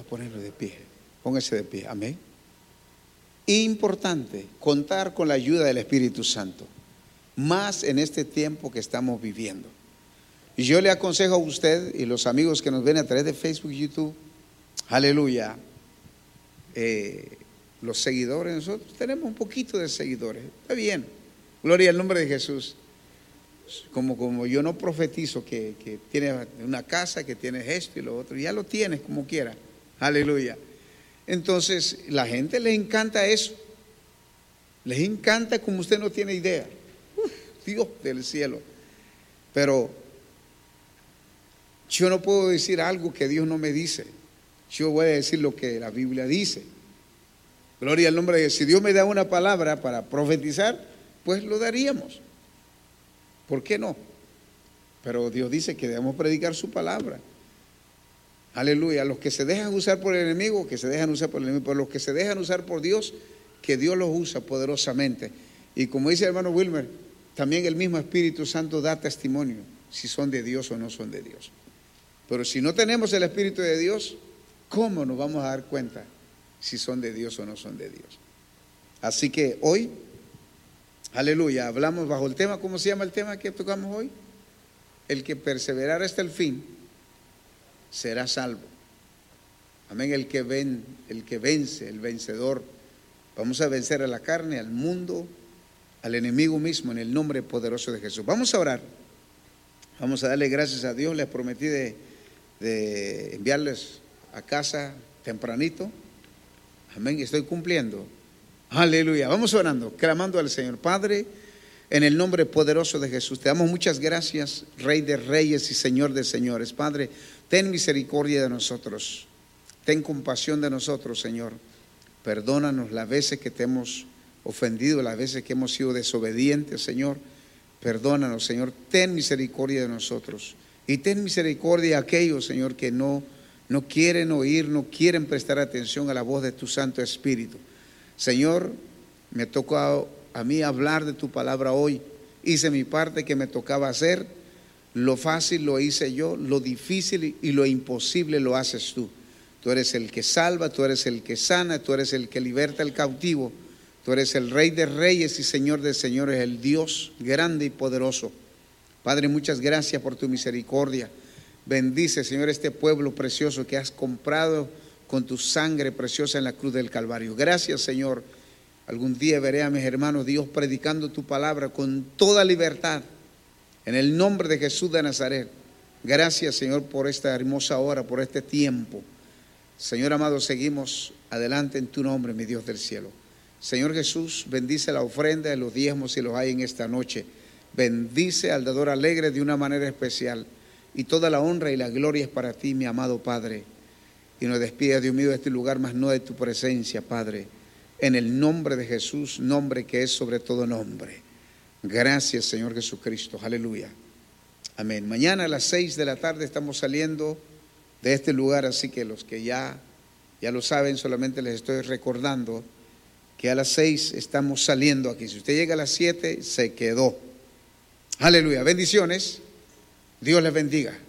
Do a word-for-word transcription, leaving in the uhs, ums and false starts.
ponerlo de pie. Póngase de pie. Amén. Importante contar con la ayuda del Espíritu Santo, más en este tiempo que estamos viviendo. Y yo le aconsejo a usted y los amigos que nos ven a través de Facebook, YouTube, aleluya, eh, los seguidores, nosotros tenemos un poquito de seguidores, está bien, gloria al nombre de Jesús. Como, como yo no profetizo que, que tienes una casa, que tienes esto y lo otro, ya lo tienes como quiera, aleluya. Entonces la gente les encanta eso, les encanta como usted no tiene idea. Uf, Dios del cielo. Pero yo no puedo decir algo que Dios no me dice, yo voy a decir lo que la Biblia dice. Gloria al nombre de Dios. Si Dios me da una palabra para profetizar, pues lo daríamos. ¿Por qué no? Pero Dios dice que debemos predicar su palabra. Aleluya. Los que se dejan usar por el enemigo, que se dejan usar por el enemigo, pero los que se dejan usar por Dios, que Dios los usa poderosamente. Y como dice el hermano Wilmer, también el mismo Espíritu Santo da testimonio si son de Dios o no son de Dios. Pero si no tenemos el Espíritu de Dios, ¿cómo nos vamos a dar cuenta si son de Dios o no son de Dios? Así que hoy, aleluya, hablamos bajo el tema. ¿Cómo se llama el tema que tocamos hoy? El que perseverar hasta el fin será salvo. Amén. El que ven, el que vence, el vencedor. Vamos a vencer a la carne, al mundo, al enemigo mismo, en el nombre poderoso de Jesús. Vamos a orar. Vamos a darle gracias a Dios. Les prometí de, de enviarles a casa tempranito. Amén. Y estoy cumpliendo. Aleluya. Vamos orando, clamando al Señor. Padre, en el nombre poderoso de Jesús, te damos muchas gracias, Rey de Reyes y Señor de Señores. Padre, ten misericordia de nosotros. Ten compasión de nosotros, Señor. Perdónanos las veces que te hemos ofendido, las veces que hemos sido desobedientes, Señor. Perdónanos, Señor. Ten misericordia de nosotros. Y ten misericordia de aquellos, Señor, que no, no quieren oír, no quieren prestar atención a la voz de tu Santo Espíritu. Señor, me toca a mí hablar de tu palabra hoy. Hice mi parte que me tocaba hacer. Lo fácil lo hice yo, lo difícil y lo imposible lo haces tú. Tú eres el que salva, tú eres el que sana, tú eres el que liberta al cautivo. Tú eres el Rey de Reyes y Señor de Señores, el Dios grande y poderoso. Padre, muchas gracias por tu misericordia. Bendice, Señor, este pueblo precioso que has comprado con tu sangre preciosa en la cruz del Calvario. Gracias, Señor. Algún día veré a mis hermanos Dios predicando tu palabra con toda libertad, en el nombre de Jesús de Nazaret. Gracias, Señor, por esta hermosa hora, por este tiempo. Señor amado, seguimos adelante en tu nombre, mi Dios del cielo. Señor Jesús, bendice la ofrenda de los diezmos si los hay en esta noche. Bendice al dador alegre de una manera especial. Y toda la honra y la gloria es para ti, mi amado Padre. Y nos despidas, Dios mío, de este lugar, más no de tu presencia, Padre. En el nombre de Jesús, nombre que es sobre todo nombre. Gracias, Señor Jesucristo. Aleluya. Amén. Mañana a las seis de la tarde estamos saliendo de este lugar, así que los que ya, ya lo saben, solamente les estoy recordando que a las seis estamos saliendo aquí. Si usted llega a las siete, se quedó. Aleluya. Bendiciones. Dios les bendiga.